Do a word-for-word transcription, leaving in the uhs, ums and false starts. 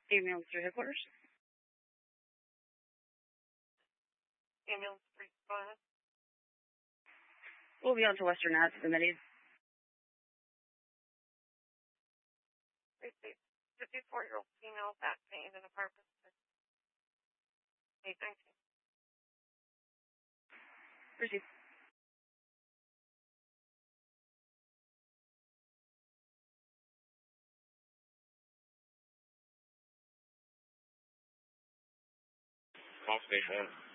Ambulance to headquarters. Ambulance three, go ahead. We'll be on to Western Ave for the Medis. Received. fifty-four-year-old female, back pain in apartment eight nineteen. Received. Call station one.